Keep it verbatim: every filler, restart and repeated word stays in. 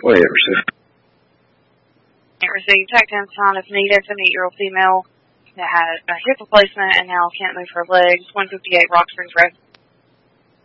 Whatever, sis. Received tactile sign of needed, seventy-eight-year-old female that had a hip replacement and now can't move her legs. one fifty-eight Rock Springs Road.